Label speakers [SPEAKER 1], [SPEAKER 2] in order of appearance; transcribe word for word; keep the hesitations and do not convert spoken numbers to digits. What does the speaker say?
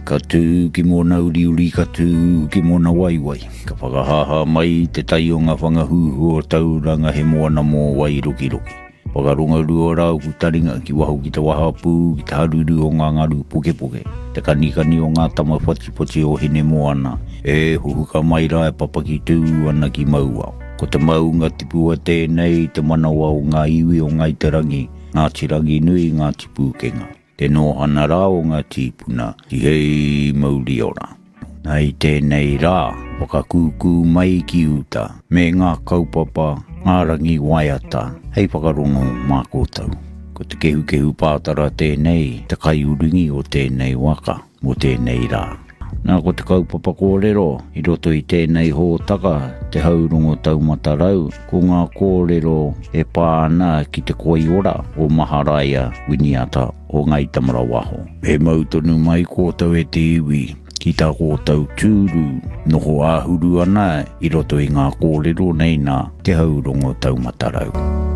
[SPEAKER 1] Ka tū ki mōna uri uri, ka tū ki mōna waiwai. Ka whakahaha mai te tai o ngā whangahuhu o tauranga he moana mō wai roki roki. Whakarunga rua rau ku taringa ki wahu ki te wahapu, ki te haruru o ngā ngaru puke puke. Te kanikani o ngā tama poti poti o hene moana. E huhuka mai rai papaki tū ana ki maua. Ko te maunga tipu a tēnei, te manawa o ngā iwi o ngā iterangi, ngā tirangi nui ngā tipu kenga. Te nohana rā o ngā tīpuna, ti hei mauri ora. Nei tēnei rā, whakakūkū mai ki uta, me ngā kaupapa, ngā rangi waiata, hei whakarongo mā kōtau. Ko te kehu kehu pātara tēnei, te kai uringi o tēnei waka, mo tēnei rā. Nā ko te kaupapa kōrero, i roto i tēnei hōtaka, te haurongo taumatarau, ko ngā kōrero e pāna ki te koi ora o Maharaia Winiata o Ngai Tamara Waho. E mautonu mai kōtau e te iwi, ki tā kōtau tūru, noho āhuru ana i roto i ngā kōrero nei nā te haurongo taumatarau.